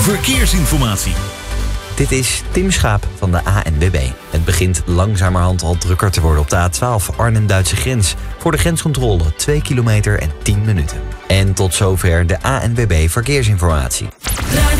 verkeersinformatie. Dit is Tim Schaap van de ANWB. Het begint langzamerhand al drukker te worden op de A12 Arnhem-Duitse grens. Voor de grenscontrole 2 kilometer en 10 minuten. En tot zover de ANWB verkeersinformatie.